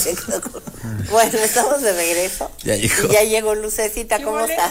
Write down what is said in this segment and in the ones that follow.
Bueno, estamos de regreso. Ya llegó Lucecita, ¿cómo estás?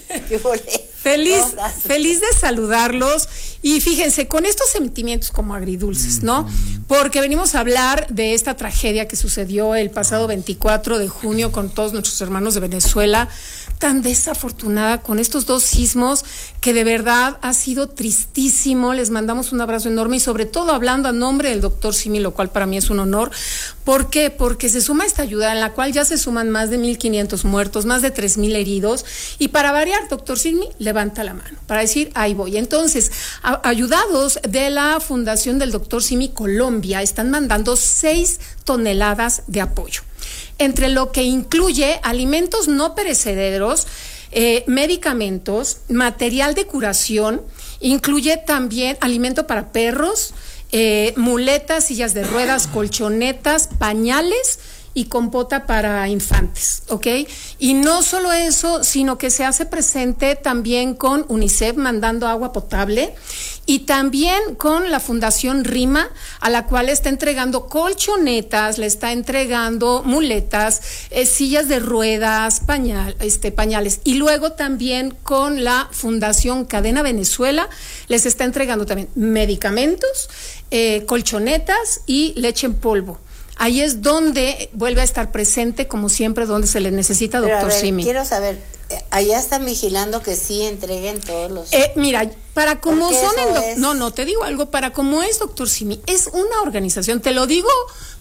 Feliz de saludarlos. Y fíjense, con estos sentimientos como agridulces, ¿no? Porque venimos a hablar de esta tragedia que sucedió el pasado 24 de junio con todos nuestros hermanos de Venezuela, tan desafortunada, con estos dos sismos que de verdad ha sido tristísimo. Les mandamos un abrazo enorme y sobre todo hablando a nombre del doctor Simi, lo cual para mí es un honor. ¿Por qué? Porque se suma esta ayuda en la cual ya se suman más de 1,500 muertos, más de 3,000 heridos, y para variar, doctor Simi levanta la mano para decir, ahí voy. Entonces, ayudados de la Fundación del Doctor Simi Colombia, están mandando 6 toneladas de apoyo, entre lo que incluye alimentos no perecederos, medicamentos, material de curación, incluye también alimento para perros, muletas, sillas de ruedas, colchonetas, pañales y compota para infantes, ¿ok? Y no solo eso, sino que se hace presente también con UNICEF mandando agua potable y también con la Fundación RIMA, a la cual está entregando colchonetas, le está entregando muletas, sillas de ruedas, pañales. Y luego también con la Fundación Cadena Venezuela les está entregando también medicamentos, colchonetas y leche en polvo. Ahí es donde vuelve a estar presente, como siempre, donde se le necesita, doctor Simi. Quiero saber, allá están vigilando que sí entreguen todos los... Mira, para como son... No, te digo algo, para como es doctor Simi, es una organización, te lo digo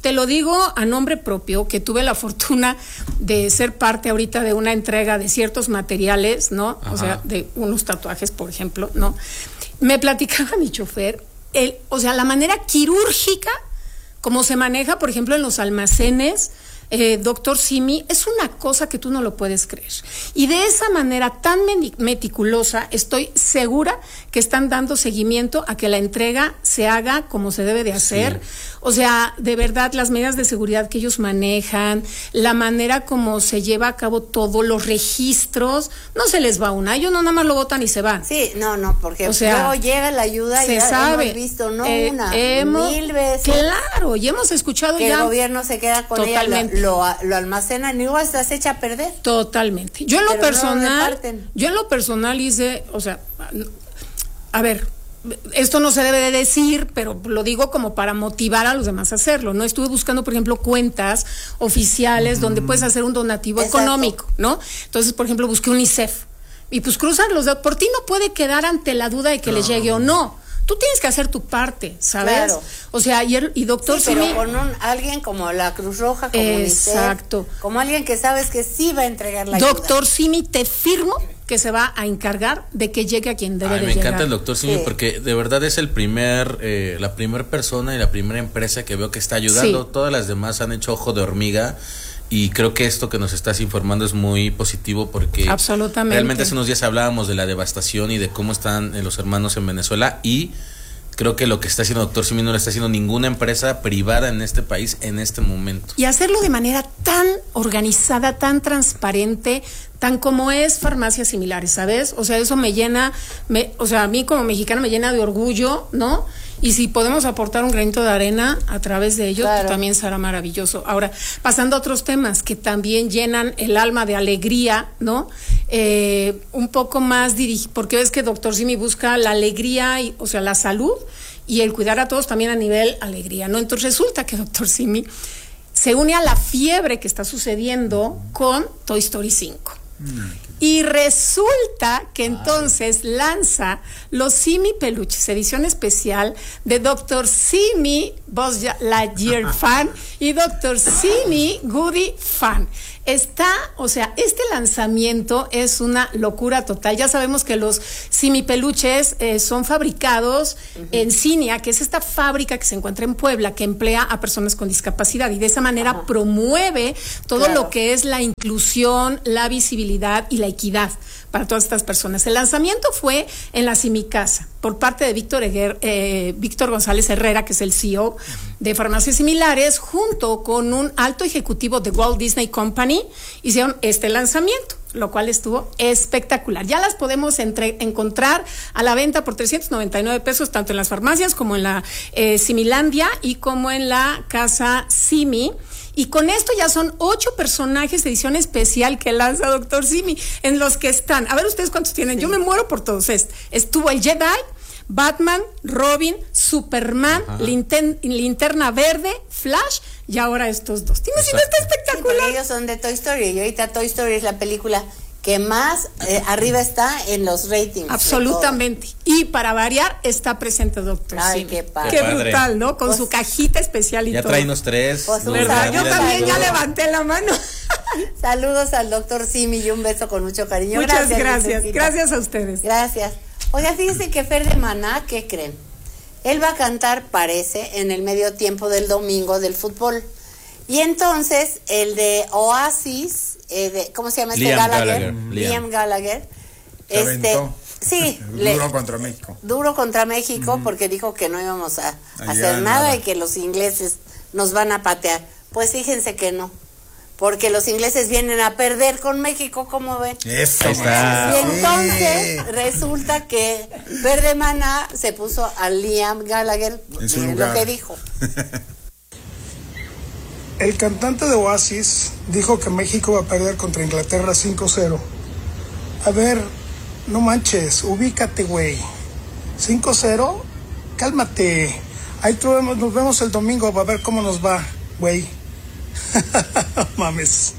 a nombre propio, que tuve la fortuna de ser parte ahorita de una entrega de ciertos materiales, ¿no? Ajá. O sea, de unos tatuajes, por ejemplo, ¿no? Me platicaba mi chofer, la manera quirúrgica como se maneja, por ejemplo, en los almacenes, doctor Simi, es una cosa que tú no lo puedes creer. Y de esa manera tan meticulosa, estoy segura que están dando seguimiento a que la entrega se haga como se debe de hacer. Sí. O sea, de verdad, las medidas de seguridad que ellos manejan, la manera como se lleva a cabo todo, los registros, no se les va una, ellos no nada más lo botan y se van. Sí, no, porque luego llega la ayuda y ya sabe. Hemos visto, no una, 1,000 veces. Claro, y hemos escuchado que ya. El gobierno se queda con ella, lo almacenan y luego hasta se echa a perder. Totalmente. Yo en lo personal hice, a ver, esto no se debe de decir, pero lo digo como para motivar a los demás a hacerlo, ¿no? Estuve buscando, por ejemplo, cuentas oficiales donde puedes hacer un donativo económico, ¿no? Entonces, por ejemplo, busqué UNICEF y pues cruzan los dedos. Por ti no puede quedar ante la duda de que les llegue o no. Tú tienes que hacer tu parte, ¿sabes? Claro. O sea, y doctor Simi... Pero con alguien como la Cruz Roja, como exacto. UNICEF, como alguien que sabes que sí va a entregar la ayuda. Doctor Simi, te firmo que se va a encargar de que llegue a quien debe de llegar. Me encanta el doctor Simi porque de verdad es la primera persona y la primera empresa que veo que está ayudando. Sí. Todas las demás han hecho ojo de hormiga. Y creo que esto que nos estás informando es muy positivo porque realmente hace unos días hablábamos de la devastación y de cómo están los hermanos en Venezuela y creo que lo que está haciendo doctor Simi no lo está haciendo ninguna empresa privada en este país en este momento. Y hacerlo de manera tan organizada, tan transparente, tan como es Farmacias Similares, ¿sabes? O sea, eso me llena, a mí como mexicana me llena de orgullo, ¿no? Y si podemos aportar un granito de arena a través de ellos, claro, también será maravilloso. Ahora, pasando a otros temas que también llenan el alma de alegría, ¿no? Un poco más porque ves que doctor Simi busca la alegría, la salud y el cuidar a todos también a nivel alegría, ¿no? Entonces resulta que doctor Simi se une a la fiebre que está sucediendo con Toy Story 5. Y resulta que entonces lanza los Simi Peluches, edición especial de Dr. Simi Buzz Lightyear fan y Dr. Simi Woody fan. Este lanzamiento es una locura total. Ya sabemos que los Simi Peluches son fabricados en Cinia, que es esta fábrica que se encuentra en Puebla, que emplea a personas con discapacidad y de esa manera promueve todo lo que es la inclusión, la visibilidad y la equidad para todas estas personas. El lanzamiento fue en la Simicasa por parte de Víctor González Herrera, que es el CEO de Farmacias Similares, junto con un alto ejecutivo de Walt Disney Company, hicieron este lanzamiento, lo cual estuvo espectacular. Ya las podemos encontrar a la venta por $399, tanto en las farmacias como en la Similandia y como en la Casa Simi. Y con esto ya son 8 personajes de edición especial que lanza Dr. Simi, en los que están, a ver ustedes cuántos tienen, yo me muero por todos. Estuvo el Jedi, Batman, Robin, Superman, Linterna Verde, Flash y ahora estos dos. ¿Te imaginas? Está espectacular. Sí, ellos son de Toy Story y ahorita Toy Story es la película que más arriba está en los ratings. Absolutamente. Y para variar, está presente Dr. Ay, Simi. qué padre. Qué brutal, ¿no? Con su cajita especial y ya todo. Ya traínos 3. ¿Verdad? Yo también ya levanté la mano. Saludos al Dr. Simi y un beso con mucho cariño. Muchas gracias. Gracias a ustedes. Gracias. Oiga, fíjense que Fer de Maná, ¿qué creen? Él va a cantar, parece, en el medio tiempo del domingo del fútbol. Y entonces, el de Oasis, ¿cómo se llama este? Liam Gallagher. Sí. Duro contra México. Duro contra México, porque dijo que no íbamos a hacer nada y que los ingleses nos van a patear. Pues fíjense que no. Porque los ingleses vienen a perder con México, ¿cómo ven? Eso está. Y entonces resulta que Fer de Maná se puso a Liam Gallagher, miren lo que dijo. El cantante de Oasis dijo que México va a perder contra Inglaterra 5-0. A ver, no manches, ubícate, güey. 5-0, cálmate. Ahí nos vemos el domingo para ver cómo nos va, güey. Mames.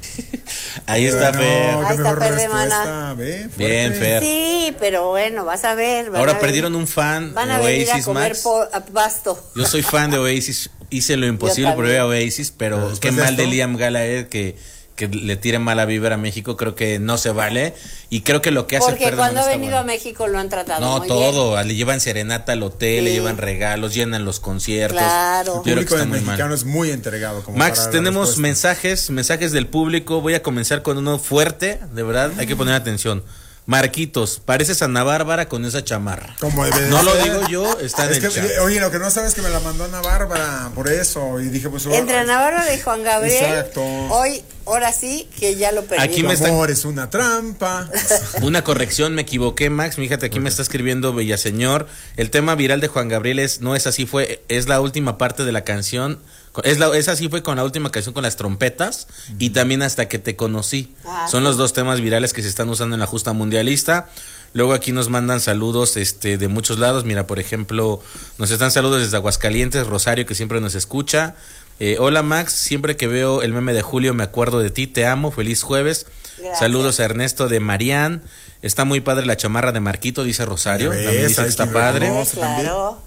Ahí está Fer. Ahí está Fer de Maná. Bien, Fer. Sí, pero bueno, vas a ver. Ahora perdieron un fan de Oasis, Max. Pasto. Yo soy fan de Oasis. Hice lo imposible por ver a Oasis, pero qué mal de Liam Gallagher que le tire mala vibra a México, creo que no se vale. Y creo que lo que hace porque cuando ha venido a México lo han tratado muy todo bien. Le llevan serenata al hotel, le llevan regalos, llenan los conciertos. Claro. El público mexicano es muy entregado. Max, tenemos mensajes del público. Voy a comenzar con uno fuerte, de verdad, hay que poner atención. Marquitos, pareces Ana Bárbara con esa chamarra. Como debe no lo digo yo, está en el chat. Oye, lo que no sabes es que me la mandó Ana Bárbara, por eso. Y dije, pues. Entre Ana Bárbara y Juan Gabriel. Exacto. Ahora sí que ya lo perdí. Aquí amor es una trampa. Una corrección, me equivoqué, Max. Fíjate, aquí me está escribiendo Bellaseñor. El tema viral de Juan Gabriel no es así, es la última parte de la canción. Es así fue con la última canción con las trompetas y también Hasta que te conocí. Son los 2 temas virales que se están usando en la justa mundialista. Luego aquí nos mandan saludos de muchos lados. Mira, por ejemplo, nos están saludos desde Aguascalientes, Rosario, que siempre nos escucha. Hola Max, siempre que veo el meme de Julio me acuerdo de ti, te amo, feliz jueves. Gracias. Saludos a Ernesto de Marián. Está muy padre la chamarra de Marquito, dice Rosario. También dice que está padre. Claro.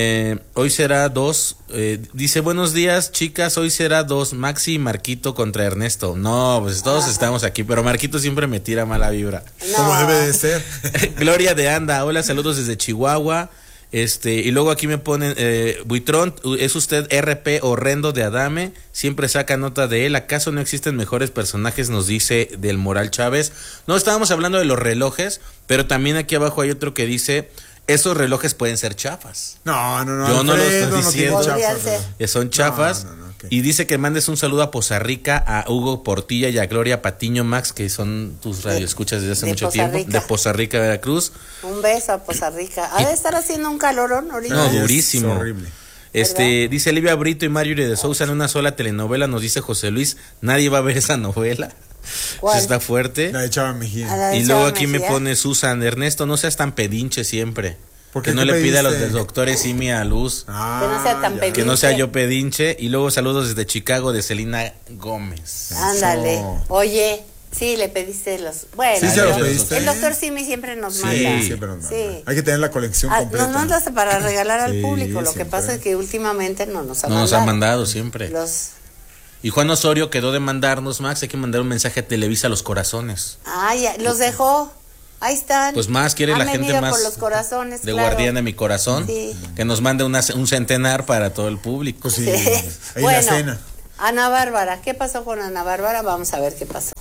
Hoy será 2. Dice, buenos días, chicas. Hoy será 2. Maxi y Marquito contra Ernesto. No, pues todos estamos aquí, pero Marquito siempre me tira mala vibra. No. Como debe de ser. Gloria de Anda. Hola, saludos desde Chihuahua. Y luego aquí me ponen, Buitrón, es usted RP horrendo de Adame, siempre saca nota de él, ¿acaso no existen mejores personajes? Nos dice del Moral Chávez. No, estábamos hablando de los relojes, pero también aquí abajo hay otro que dice, esos relojes pueden ser chafas. No. Yo no lo estoy diciendo. Chafas, son chafas. Okay. Y dice que mandes un saludo a Poza Rica, a Hugo Portilla y a Gloria Patiño, Max, que son tus radioescuchas desde hace mucho tiempo, de Poza Rica, Veracruz. Un beso a Poza Rica. Ha de estar haciendo un calorón ahorita. No, durísimo. Es horrible. Dice Livia Brito y Marjorie de Sousa en una sola telenovela, nos dice José Luis, nadie va a ver esa novela. ¿Cuál? Está fuerte. La de Chava Mejía. Y luego aquí me pone Susan, Ernesto, no seas tan pedinche siempre. Que no le pida a los doctores Simi a Luz. Que no sea tan pedinche. Que no sea yo pedinche. Y luego saludos desde Chicago de Celina Gómez. Ándale. Oye, sí, le pediste los. Bueno, sí, se los pediste. El doctor Simi siempre nos manda. Sí, siempre nos manda. Sí. Hay que tener la colección completa. Nos mandas para regalar al público. Lo que pasa es que últimamente no nos ha mandado. No nos ha mandado siempre. Y Juan Osorio quedó de mandarnos, Max, hay que mandar un mensaje a Televisa a los corazones. Ya, los dejó. Ahí están. Pues más quiere la gente más por los corazones, de guardián de mi corazón, que nos mande un centenar para todo el público. Pues sí. Ahí bueno, la cena. Ana Bárbara, ¿qué pasó con Ana Bárbara? Vamos a ver qué pasó.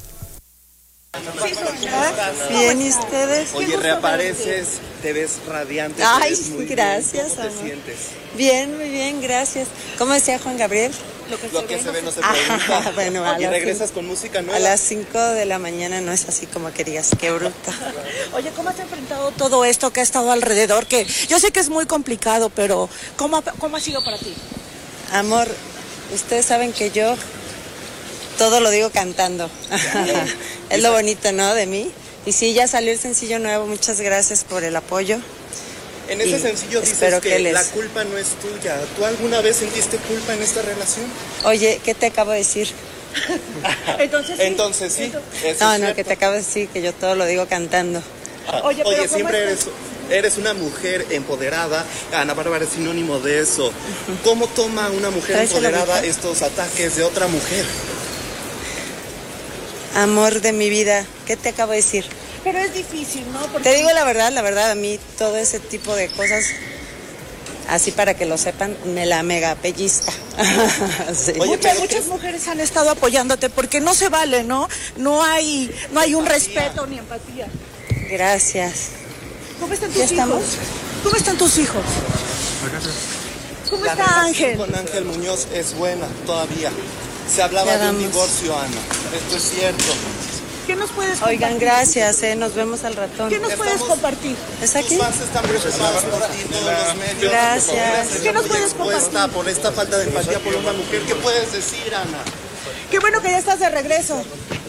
Bien, ¿y ustedes? Oye, reapareces, te ves radiante. Ay, ves muy gracias, bien. ¿Cómo amor? te sientes? Bien, muy bien, gracias. ¿Cómo decía Juan Gabriel? Lo que se ve no se pregunta. Bueno, y regresas con música nueva. A las 5 de la mañana no es así como querías, qué bruta. Oye, ¿cómo has enfrentado todo esto que ha estado alrededor? Que yo sé que es muy complicado, pero ¿cómo ha sido para ti? Amor, Ustedes saben que yo todo lo digo cantando. Es lo bonito, ¿no? De mí. Y sí, ya salió el sencillo nuevo. Muchas gracias por el apoyo. En ese sencillo dices que la culpa no es tuya. ¿Tú alguna vez sentiste culpa en esta relación? Oye, ¿qué te acabo de decir? Entonces sí. No, que te acabo de decir que yo todo lo digo cantando. Oye, siempre eres una mujer empoderada. Ana Bárbara es sinónimo de eso. ¿Cómo toma una mujer empoderada estos ataques de otra mujer? Amor de mi vida, ¿qué te acabo de decir? Pero es difícil, ¿no? Porque... Te digo la verdad, a mí todo ese tipo de cosas, así para que lo sepan, me la mega pellizca. Sí. Oye, muchas mujeres han estado apoyándote porque no se vale, ¿no? No hay un respeto ni empatía. Gracias. ¿Cómo están tus hijos? ¿Cómo están tus hijos? ¿Cómo está Ángel? Con Ángel Muñoz es buena todavía. Se hablaba de un divorcio, Ana. Esto es cierto. ¿Qué nos puedes compartir? Oigan, gracias, nos vemos al ratón. ¿Qué nos puedes compartir? ¿Es aquí? Tus fans están preocupados por ti, todos los medios. Gracias. ¿Qué nos puedes compartir? Por esta falta de empatía por una mujer, ¿qué puedes decir, Ana? Qué bueno que ya estás de regreso.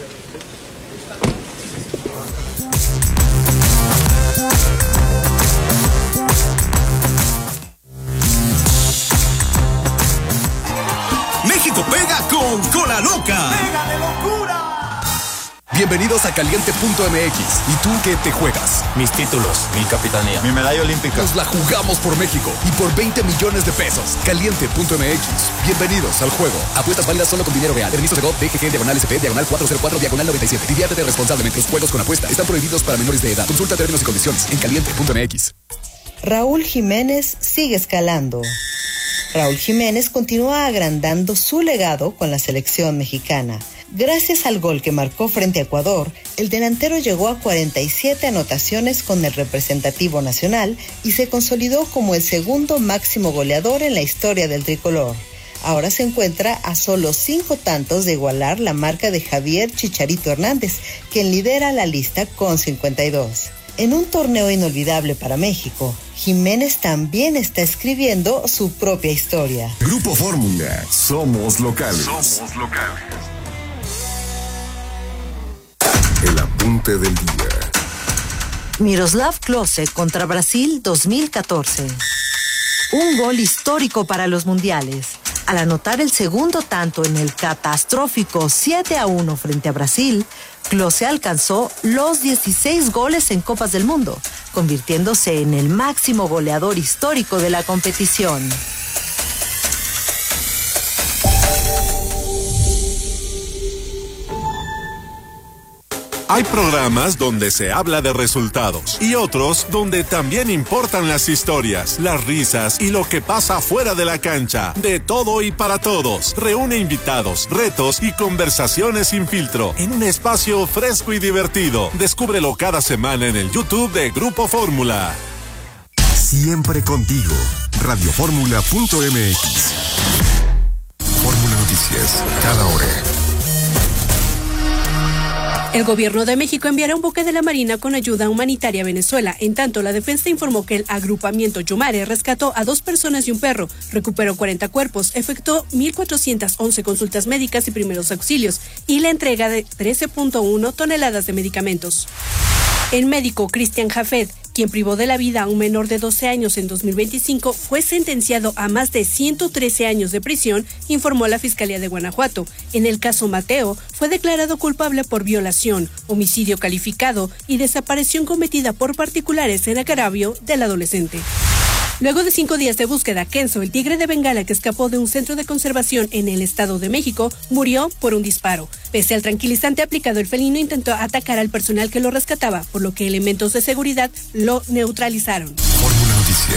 México pega con Cola Loca. ¡Pega de locura! Bienvenidos a Caliente.mx. ¿Y tú qué te juegas? Mis títulos, mi capitanía, mi medalla olímpica. Nos la jugamos por México y por 20 millones de pesos. Caliente.mx. Bienvenidos al juego. Apuestas válidas solo con dinero real. Permiso de GOV, DGG, /SP, /404, /97. Diviértete responsablemente. Los juegos con apuesta están prohibidos para menores de edad. Consulta términos y condiciones en Caliente.mx. Raúl Jiménez sigue escalando. Raúl Jiménez continúa agrandando su legado con la selección mexicana. Gracias al gol que marcó frente a Ecuador, el delantero llegó a 47 anotaciones con el representativo nacional y se consolidó como el segundo máximo goleador en la historia del tricolor. Ahora se encuentra a solo 5 tantos de igualar la marca de Javier Chicharito Hernández, quien lidera la lista con 52. En un torneo inolvidable para México, Jiménez también está escribiendo su propia historia. Grupo Fórmula, somos locales. El apunte del día. Miroslav Klose contra Brasil 2014. Un gol histórico para los mundiales. Al anotar el segundo tanto en el catastrófico 7-1 frente a Brasil, Klose alcanzó los 16 goles en Copas del Mundo, convirtiéndose en el máximo goleador histórico de la competición. Hay programas donde se habla de resultados y otros donde también importan las historias, las risas y lo que pasa fuera de la cancha. De todo y para todos. Reúne invitados, retos y conversaciones sin filtro en un espacio fresco y divertido. Descúbrelo cada semana en el YouTube de Grupo Fórmula. Siempre contigo. Radioformula.mx. Fórmula Noticias, cada hora. El gobierno de México enviará un buque de la Marina con ayuda humanitaria a Venezuela. En tanto, la defensa informó que el agrupamiento Yomare rescató a 2 personas y un perro, recuperó 40 cuerpos, efectuó 1,411 consultas médicas y primeros auxilios y la entrega de 13.1 toneladas de medicamentos. El médico Cristian Jafet, quien privó de la vida a un menor de 12 años en 2025, fue sentenciado a más de 113 años de prisión, informó la Fiscalía de Guanajuato. En el caso Mateo, fue declarado culpable por violación, homicidio calificado y desaparición cometida por particulares en agravio del adolescente. Luego de 5 días de búsqueda, Kenzo, el tigre de Bengala que escapó de un centro de conservación en el Estado de México, murió por un disparo. Pese al tranquilizante aplicado, el felino intentó atacar al personal que lo rescataba, por lo que elementos de seguridad lo neutralizaron.